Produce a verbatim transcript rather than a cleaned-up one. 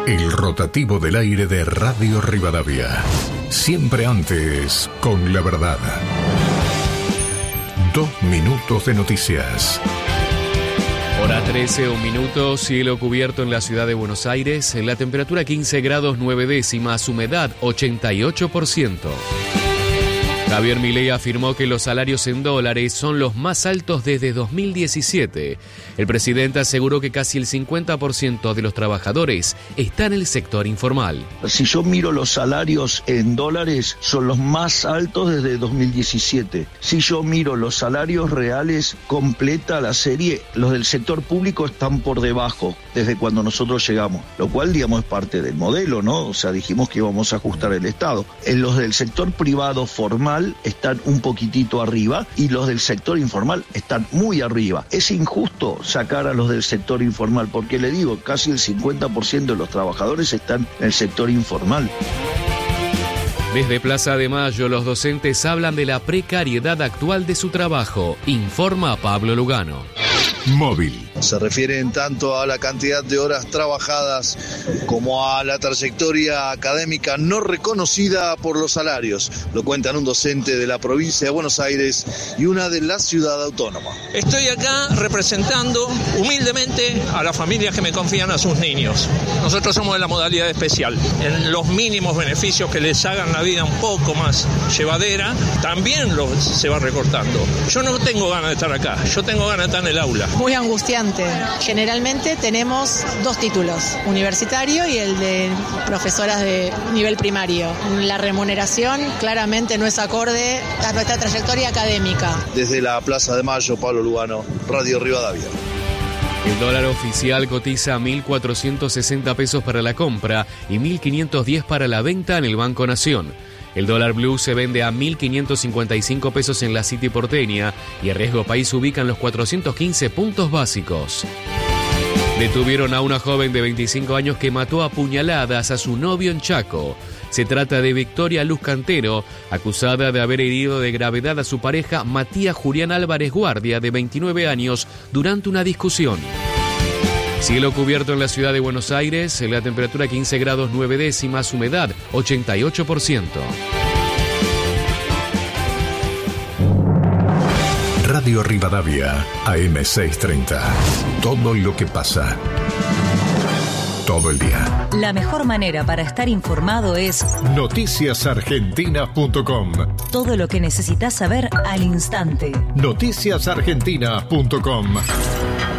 El rotativo del aire de Radio Rivadavia. Siempre antes, con la verdad. Dos minutos de noticias. Hora trece, un minuto, cielo cubierto en la ciudad de Buenos Aires, la temperatura quince grados nueve décimas, humedad ochenta y ocho por ciento. Javier Milei afirmó que los salarios en dólares son los más altos desde dos mil diecisiete. El presidente aseguró que casi el cincuenta por ciento de los trabajadores está en el sector informal. Si yo miro los salarios en dólares, son los más altos desde dos mil diecisiete. Si yo miro los salarios reales, completa la serie, los del sector público están por debajo desde cuando nosotros llegamos, lo cual, digamos, es parte del modelo, ¿no? O sea, dijimos que íbamos a ajustar el Estado. En los del sector privado formal están un poquitito arriba y los del sector informal están muy arriba. Es injusto sacar a los del sector informal porque, le digo, casi el cincuenta por ciento de los trabajadores están en el sector informal. Desde Plaza de Mayo, los docentes hablan de la precariedad actual de su trabajo, informa Pablo Lugano. Móvil. Se refieren tanto a la cantidad de horas trabajadas como a la trayectoria académica no reconocida por los salarios. Lo cuentan un docente de la provincia de Buenos Aires y una de la ciudad autónoma. Estoy acá representando humildemente a las familias que me confían a sus niños. Nosotros somos de la modalidad especial. En los mínimos beneficios que les hagan la vida un poco más llevadera, también los, se va recortando. Yo no tengo ganas de estar acá, yo tengo ganas de estar en el aula. Muy angustiante. Generalmente tenemos dos títulos, universitario y el de profesoras de nivel primario. La remuneración claramente no es acorde a nuestra trayectoria académica. Desde la Plaza de Mayo, Pablo Lugano, Radio Rivadavia. El dólar oficial cotiza mil cuatrocientos sesenta pesos para la compra y mil quinientos diez para la venta en el Banco Nación. El dólar blue se vende a mil quinientos cincuenta y cinco pesos en la City porteña y el riesgo país ubica en los cuatrocientos quince puntos básicos. Detuvieron a una joven de veinticinco años que mató a puñaladas a su novio en Chaco. Se trata de Victoria Luz Cantero, acusada de haber herido de gravedad a su pareja Matías Julián Álvarez Guardia, de veintinueve años, durante una discusión. Cielo cubierto en la ciudad de Buenos Aires, la temperatura quince grados nueve décimas, humedad ochenta y ocho por ciento. Radio Rivadavia, A M seiscientos treinta. Todo lo que pasa. Todo el día. La mejor manera para estar informado es noticias argentinas punto com. Todo lo que necesitas saber al instante. noticias argentinas punto com.